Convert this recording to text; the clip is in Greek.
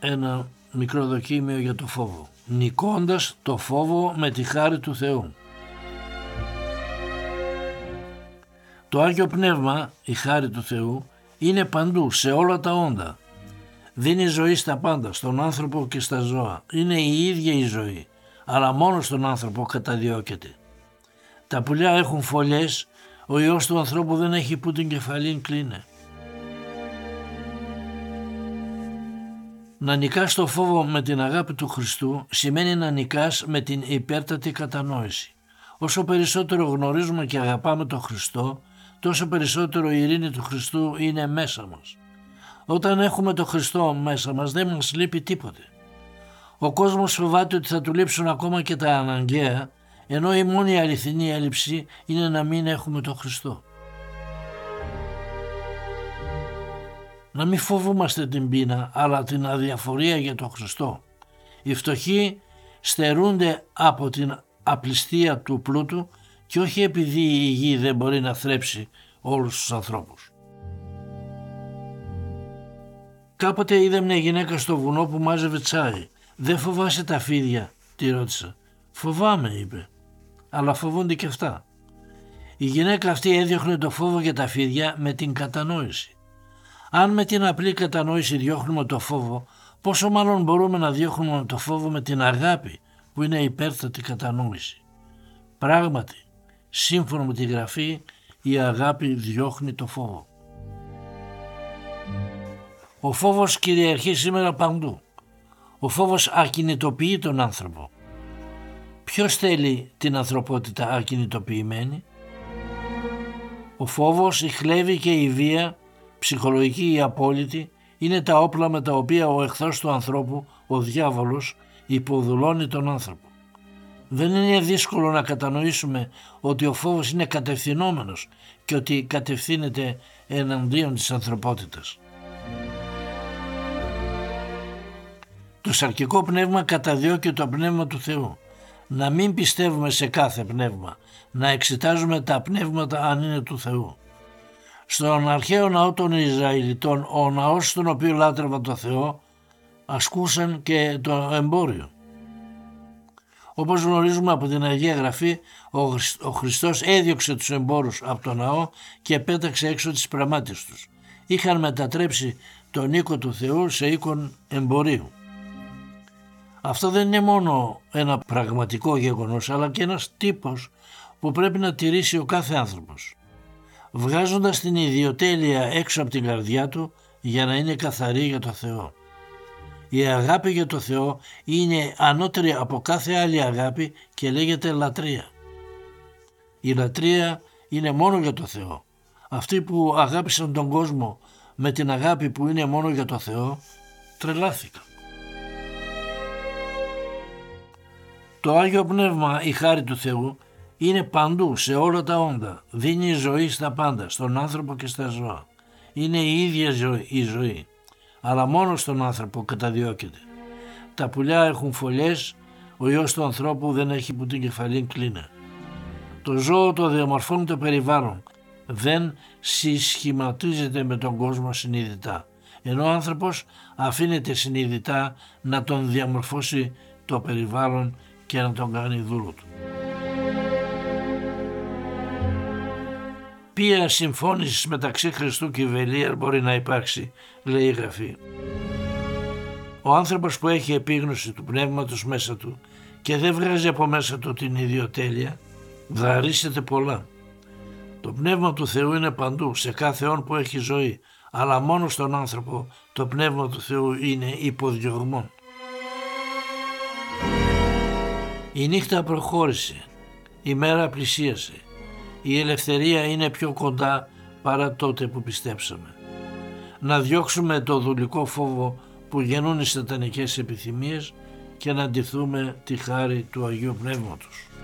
ένα μικρό δοκίμιο για το φόβο. Νικώντας το φόβο με τη χάρη του Θεού. Το Άγιο Πνεύμα, η χάρη του Θεού, είναι παντού, σε όλα τα όντα. Δίνει ζωή στα πάντα, στον άνθρωπο και στα ζώα. Είναι η ίδια η ζωή, αλλά μόνο στον άνθρωπο καταδιώκεται. Τα πουλιά έχουν φωλιές, ο Υιός του ανθρώπου δεν έχει που την κεφαλήν κλείνε. Να νικάς το φόβο με την αγάπη του Χριστού σημαίνει να νικάς με την υπέρτατη κατανόηση. Όσο περισσότερο γνωρίζουμε και αγαπάμε τον Χριστό, τόσο περισσότερο η ειρήνη του Χριστού είναι μέσα μας. Όταν έχουμε τον Χριστό μέσα μας δεν μας λείπει τίποτε. Ο κόσμος φοβάται ότι θα του λείψουν ακόμα και τα αναγκαία, ενώ η μόνη αληθινή έλλειψη είναι να μην έχουμε τον Χριστό. Να μην φοβούμαστε την πείνα, αλλά την αδιαφορία για τον Χριστό. Οι φτωχοί στερούνται από την απληστία του πλούτου και όχι επειδή η γη δεν μπορεί να θρέψει όλους τους ανθρώπους. Κάποτε είδα μια γυναίκα στο βουνό που μάζευε τσάι. «Δεν φοβάσαι τα φίδια?» τη ρώτησα. «Φοβάμαι», είπε, «αλλά φοβούνται και αυτά». Η γυναίκα αυτή έδιωχνε το φόβο για τα φίδια με την κατανόηση. Αν με την απλή κατανόηση διώχνουμε το φόβο, πόσο μάλλον μπορούμε να διώχνουμε το φόβο με την αγάπη που είναι υπέρτατη κατανόηση. Πράγματι, σύμφωνα με τη Γραφή, η αγάπη διώχνει το φόβο. Ο φόβος κυριαρχεί σήμερα παντού. Ο φόβος ακινητοποιεί τον άνθρωπο. Ποιος θέλει την ανθρωπότητα ακινητοποιημένη? Ο φόβος, η χλέβη και η βία, ψυχολογική ή απόλυτη, είναι τα όπλα με τα οποία ο εχθρός του ανθρώπου, ο διάβολος, υποδουλώνει τον άνθρωπο. Δεν είναι δύσκολο να κατανοήσουμε ότι ο φόβος είναι κατευθυνόμενος και ότι κατευθύνεται εναντίον της ανθρωπότητας. Το σαρκικό πνεύμα καταδιώκει το πνεύμα του Θεού. Να μην πιστεύουμε σε κάθε πνεύμα, να εξετάζουμε τα πνεύματα αν είναι του Θεού. Στον αρχαίο ναό των Ισραηλιτών, ο ναός στον οποίο λάτρευαν το Θεό, ασκούσαν και το εμπόριο. Όπως γνωρίζουμε από την Αγία Γραφή, ο Χριστός έδιωξε τους εμπόρους από το ναό και πέταξε έξω τις πραμάτες τους. Είχαν μετατρέψει τον οίκο του Θεού σε οίκον εμπορίου. Αυτό δεν είναι μόνο ένα πραγματικό γεγονός, αλλά και ένας τύπος που πρέπει να τηρήσει ο κάθε άνθρωπος, βγάζοντας την ιδιοτέλεια έξω από την καρδιά του για να είναι καθαρή για το Θεό. Η αγάπη για το Θεό είναι ανώτερη από κάθε άλλη αγάπη και λέγεται λατρεία. Η λατρεία είναι μόνο για το Θεό. Αυτοί που αγάπησαν τον κόσμο με την αγάπη που είναι μόνο για το Θεό τρελάθηκαν. Το Άγιο Πνεύμα, η χάρη του Θεού, είναι παντού, σε όλα τα όντα. Δίνει ζωή στα πάντα, στον άνθρωπο και στα ζώα. Είναι η ίδια η ζωή, αλλά μόνο στον άνθρωπο καταδιώκεται. Τα πουλιά έχουν φωλιές, ο Υιός του ανθρώπου δεν έχει που την κεφαλήν κλείνε. Το ζώο το διαμορφώνει το περιβάλλον, δεν συσχηματίζεται με τον κόσμο συνειδητά, ενώ ο άνθρωπος αφήνεται συνειδητά να τον διαμορφώσει το περιβάλλον και να τον κάνει δούλο του. Ποια συμφώνηση μεταξύ Χριστού και Βελίαρ μπορεί να υπάρξει, λέει η Γραφή. Ο άνθρωπος που έχει επίγνωση του πνεύματος μέσα του και δεν βγάζει από μέσα του την ιδιοτέλεια, δαρίσεται πολλά. Το πνεύμα του Θεού είναι παντού, σε κάθε όν που έχει ζωή, αλλά μόνο στον άνθρωπο το πνεύμα του Θεού είναι υποδιωγμόν. Η νύχτα προχώρησε, η μέρα πλησίασε. Η ελευθερία είναι πιο κοντά παρά τότε που πιστέψαμε. Να διώξουμε το δουλικό φόβο που γεννούν οι σατανικές επιθυμίες και να ντυθούμε τη χάρη του Αγίου Πνεύματος.